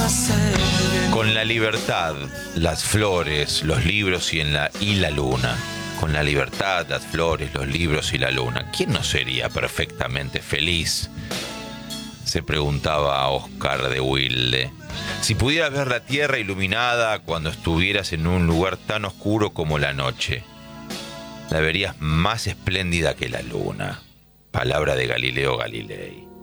Con la libertad, las flores, los libros y la luna. Con la libertad, las flores, los libros y la luna. ¿Quién no sería perfectamente feliz? Se preguntaba Oscar de Wilde. Si pudieras ver la tierra iluminada cuando estuvieras en un lugar tan oscuro como la noche, la verías más espléndida que la luna. Palabra de Galileo Galilei.